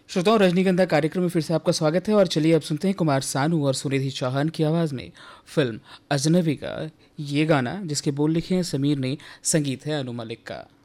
श्रोताओं, रजनीगंधा कार्यक्रम में फिर से आपका स्वागत है। और चलिए अब सुनते हैं कुमार सानू और सुनिधि चौहान की आवाज़ में फिल्म अजनबी का ये गाना, जिसके बोल लिखे हैं समीर ने, संगीत है अनु मलिक का।